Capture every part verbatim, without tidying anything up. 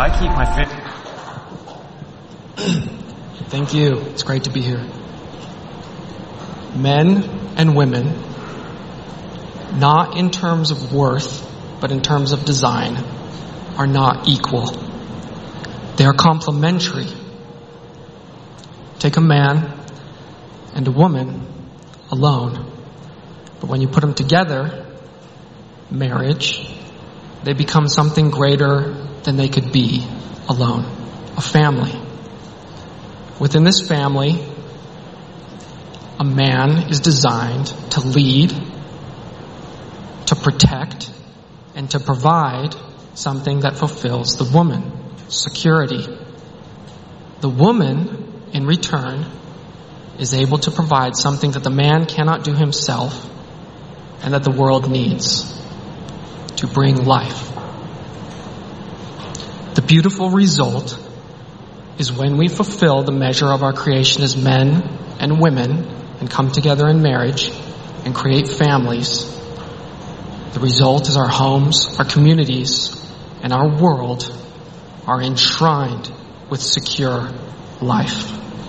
I keep my fit. Thank you. It's great to be here. Men and women, not in terms of worth, but in terms of design, are not equal. They are complementary. Take a man and a woman alone, but when you put them together, marriage, they become something greater than they could be alone. A family. Within this family, a man is designed to lead, to protect, and to provide something that fulfills the woman, security. The woman, in return, is able to provide something that the man cannot do himself and that the world needs, to bring life. The beautiful result is when we fulfill the measure of our creation as men and women and come together in marriage and create families. The result is our homes, our communities, and our world are enshrined with secure life.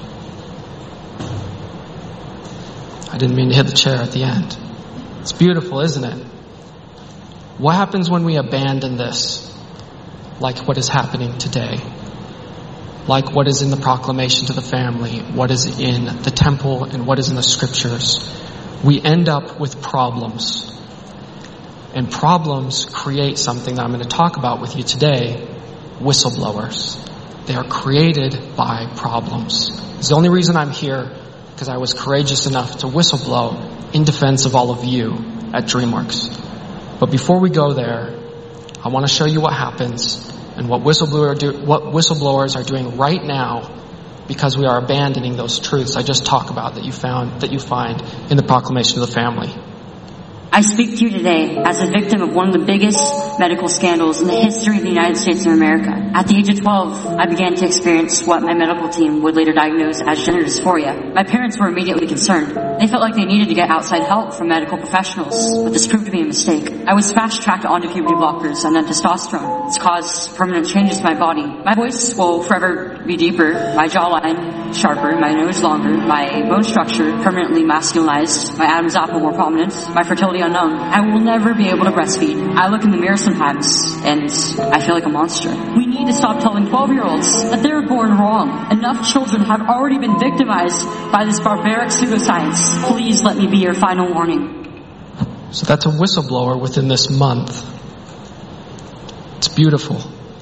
I didn't mean to hit the chair at the end. It's beautiful, isn't it? What happens when we abandon this? Like what is happening today. Like what is in the proclamation to the family, what is in the temple, and what is in the scriptures. We end up with problems. And problems create something that I'm going to talk about with you today, whistleblowers. They are created by problems. It's the only reason I'm here, because I was courageous enough to whistleblow in defense of all of you at DreamWorks. But before we go there, I want to show you what happens and what whistleblower do, what whistleblowers are doing right now because we are abandoning those truths I just talked about that you found that you find in the proclamation of the family. I speak to you today as a victim of one of the biggest medical scandals in the history of the United States of America. At the age of twelve, I began to experience what my medical team would later diagnose as gender dysphoria. My parents were immediately concerned. They felt like they needed to get outside help from medical professionals, but this proved to be a mistake. I was fast-tracked onto puberty blockers and then testosterone. It's caused permanent changes to my body. My voice will forever be deeper, my jawline sharper, my nose longer, my bone structure permanently masculinized, my Adam's apple more prominent, my fertility unknown. I will never be able to breastfeed. I look in the mirror sometimes and I feel like a monster. We need to stop telling twelve-year-olds that they were born wrong. Enough children have already been victimized by this barbaric pseudoscience. Please let me be your final warning. So that's a whistleblower within this month. It's beautiful.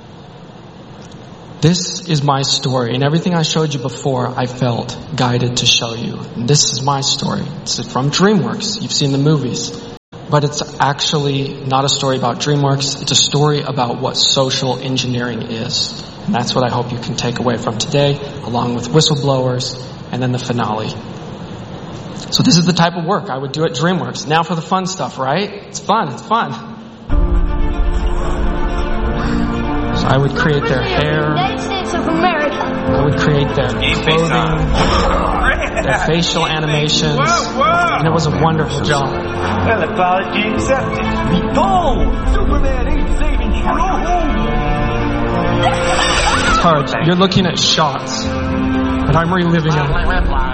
This is my story, and everything I showed you before, I felt guided to show you. And this is my story. It's from DreamWorks. You've seen the movies. But it's actually not a story about DreamWorks. It's a story about what social engineering is. And that's what I hope you can take away from today, along with whistleblowers, and then the finale. So this is the type of work I would do at DreamWorks. Now for the fun stuff, right? It's fun. It's fun. So I would create their hair. I would create their clothing, their facial animations, and it was a wonderful job. Well, apology accepted. Go! Superman ain't saving you. It's hard. You're looking at shots, but I'm reliving them.